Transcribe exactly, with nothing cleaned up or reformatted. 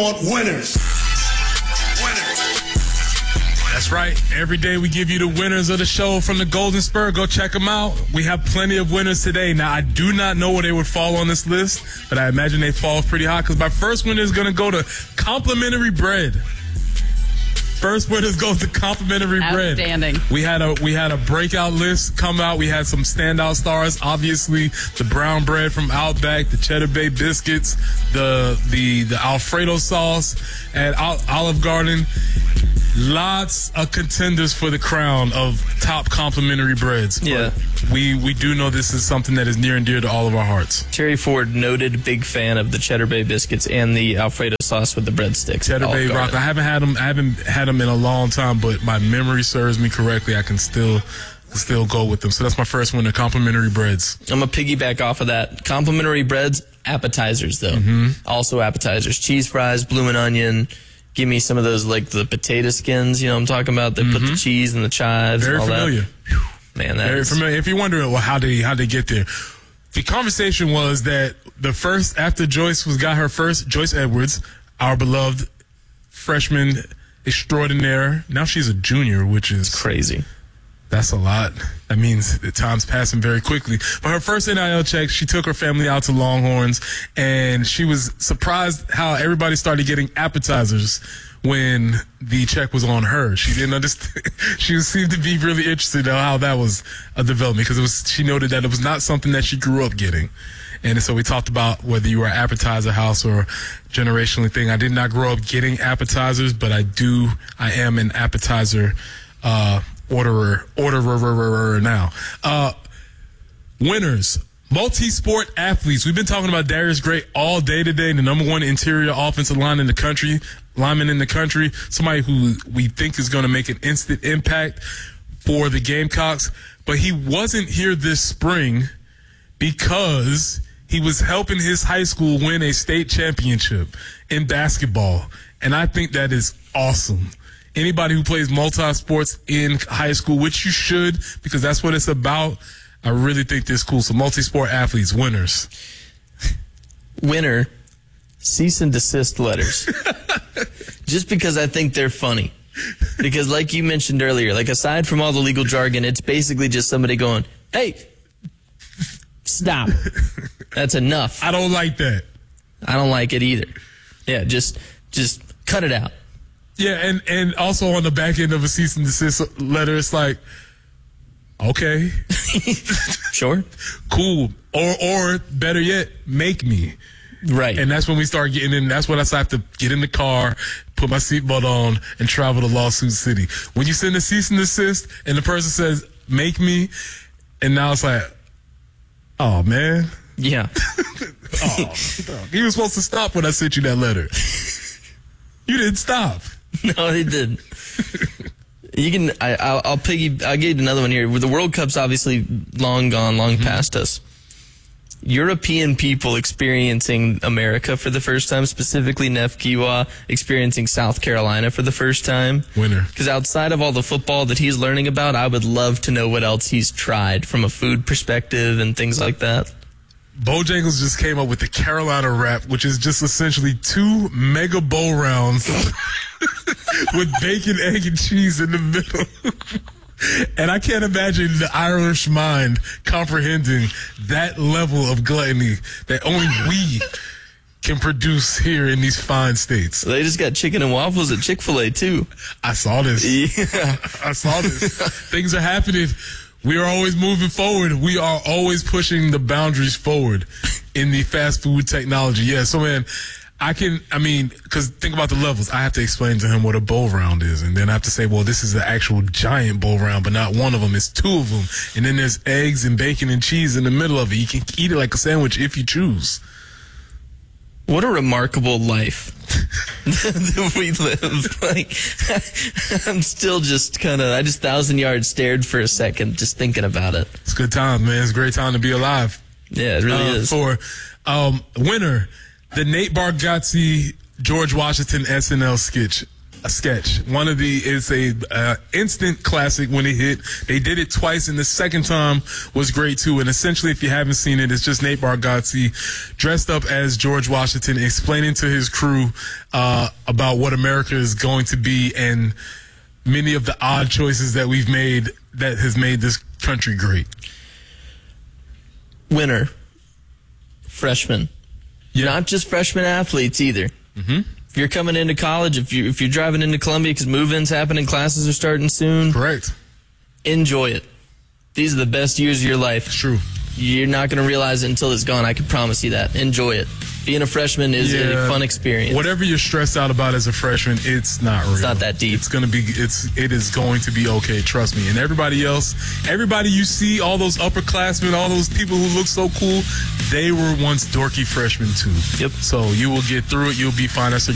want winners. Winners. That's right. Every day we give you the winners of the show from the Golden Spur. Go check them out. We have plenty of winners today. Now, I do not know where they would fall on this list, but I imagine they fall pretty high because my first winner is going to go to complimentary bread. First winners goes to complimentary bread. Outstanding. We had a we had a breakout list come out. We had some standout stars. Obviously, the brown bread from Outback, the Cheddar Bay biscuits, the the the Alfredo sauce at Olive Garden. Lots of contenders for the crown of top complimentary breads. Yeah. But we we do know this is something that is near and dear to all of our hearts. Terry Ford, noted big fan of the Cheddar Bay biscuits and the Alfredo sauce with the breadsticks. Cheddar Bay rock. I haven't had them. I haven't had them in a long time, but my memory serves me correctly. I can still still go with them. So that's my first one. The complimentary breads. I'm gonna piggyback off of that. Complimentary breads, appetizers though. Mm-hmm. Also appetizers, cheese fries, bloomin' onion. Give me some of those, like the potato skins, you know what I'm talking about? They mm-hmm. put the cheese and the chives Very and all familiar. that. Whew, man, that Very is... familiar. If you're wondering, well, how they how they get there, the conversation was that the first, after Joyce was got her first, Joyce Edwards, our beloved freshman extraordinaire, now she's a junior, which is crazy. That's a lot. That means the time's passing very quickly. But her first N I L check, she took her family out to Longhorns, and she was surprised how everybody started getting appetizers when the check was on her. She didn't understand. She seemed to be really interested in how that was a development because it was. She noted that it was not something that she grew up getting. And so we talked about whether you were an appetizer house or generationally thing. I did not grow up getting appetizers, but I do. I am an appetizer uh Orderer, orderer now. Uh, winners, multi-sport athletes. We've been talking about Darius Gray all day today, the number one interior offensive line in the country, lineman in the country, somebody who we think is going to make an instant impact for the Gamecocks. But he wasn't here this spring because he was helping his high school win a state championship in basketball. And I think that is awesome. Anybody who plays multi-sports in high school, which you should, because that's what it's about, I really think this is cool. So multi-sport athletes, winners. Winner, cease and desist letters. Just because I think they're funny. Because like you mentioned earlier, like aside from all the legal jargon, it's basically just somebody going, hey, stop. That's enough. I don't like that. I don't like it either. Yeah, just just cut it out. Yeah, and, and also on the back end of a cease and desist letter, it's like, okay. Sure. Cool. Or, or better yet, make me. Right. And that's when we start getting in. That's when I have to get in the car, put my seatbelt on, and travel to Lawsuit City. When you send a cease and desist and the person says, make me, and now it's like, oh, man. Yeah. Oh, you were supposed to stop when I sent you that letter. You didn't stop. No, they didn't. You can. I, I'll, I'll piggy. I'll give you another one here. The World Cup's obviously long gone, long mm-hmm. past us. European people experiencing America for the first time, specifically Neff Kiwa experiencing South Carolina for the first time. Winner. Because outside of all the football that he's learning about, I would love to know what else he's tried from a food perspective and things like that. Bojangles just came up with the Carolina wrap, which is just essentially two mega bowl rounds with bacon, egg, and cheese in the middle. And I can't imagine the Irish mind comprehending that level of gluttony that only we can produce here in these fine states. They just got chicken and waffles at Chick-fil-A, too. I saw this. Yeah. I saw this. Things are happening. We are always moving forward. We are always pushing the boundaries forward in the fast food technology. Yeah, so, man, I can, I mean, because think about the levels. I have to explain to him what a bowl round is. And then I have to say, well, this is the actual giant bowl round, but not one of them. It's two of them. And then there's eggs and bacon and cheese in the middle of it. You can eat it like a sandwich if you choose. What a remarkable life that we live. Like, I'm still just kind of, I just thousand yards stared for a second just thinking about it. It's a good time, man. It's a great time to be alive. Yeah, it really uh, is. For um, winner, the Nate Bargatze, George Washington S N L sketch. a sketch. One of the is a uh, instant classic when it hit. They did it twice, and the second time was great too. And essentially, if you haven't seen it, it's just Nate Bargatze dressed up as George Washington, explaining to his crew uh, about what America is going to be and many of the odd choices that we've made that has made this country great. Winner, freshmen, Yeah. not just freshman athletes either. Mm-hmm. If you're coming into college, if you if you're driving into Columbia because move-ins happening, classes are starting soon. Correct. Enjoy it. These are the best years of your life. True. You're not going to realize it until it's gone. I can promise you that. Enjoy it. Being a freshman is Yeah. a fun experience. Whatever you're stressed out about as a freshman, it's not real. It's not that deep. It's gonna be. It's. It is going to be okay. Trust me. And everybody else, everybody you see, all those upperclassmen, all those people who look so cool, they were once dorky freshmen too. Yep. So you will get through it. You'll be fine. That's a